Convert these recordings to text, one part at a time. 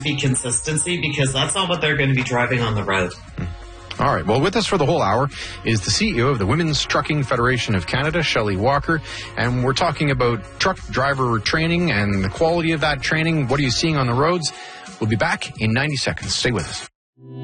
be consistency, because that's not what they're going to be driving on the road. All right. Well, with us for the whole hour is the CEO of the Women's Trucking Federation of Canada, Shelley Walker, and we're talking about truck driver training and the quality of that training. What are you seeing on the roads? We'll be back in 90 seconds. Stay with us.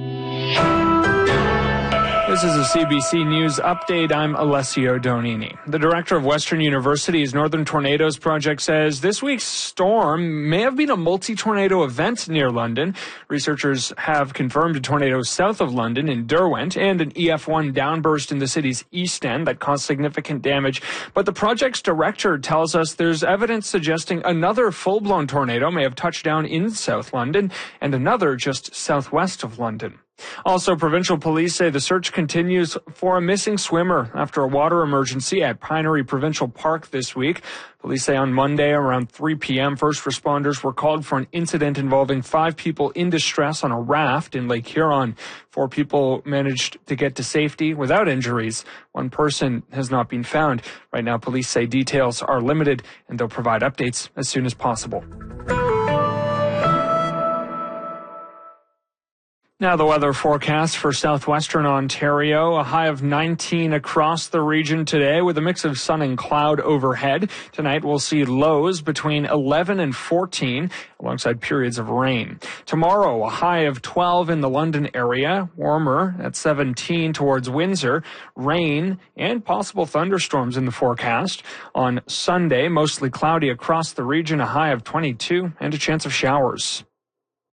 This is a CBC News update. I'm Alessio Donini. The director of Western University's Northern Tornadoes Project says this week's storm may have been a multi-tornado event near London. Researchers have confirmed a tornado south of London in Derwent and an EF1 downburst in the city's east end that caused significant damage. But the project's director tells us there's evidence suggesting another full-blown tornado may have touched down in South London and another just southwest of London. Also, provincial police say the search continues for a missing swimmer after a water emergency at Pinery Provincial Park this week. Police say on Monday around 3 p.m., first responders were called for an incident involving 5 people in distress on a raft in Lake Huron. 4 people managed to get to safety without injuries. 1 person has not been found. Right now, police say details are limited and they'll provide updates as soon as possible. Now the weather forecast for southwestern Ontario, a high of 19 across the region today with a mix of sun and cloud overhead. Tonight we'll see lows between 11 and 14 alongside periods of rain. Tomorrow, a high of 12 in the London area, warmer at 17 towards Windsor, rain and possible thunderstorms in the forecast. On Sunday, mostly cloudy across the region, a high of 22 and a chance of showers.